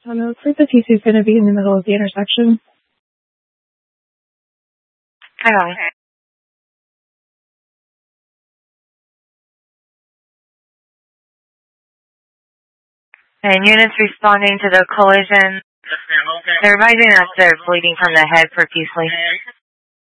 It looks like the TC is going to be in the middle of the intersection. Hang on. And units responding to the collision. They're advising us they're bleeding from the head profusely.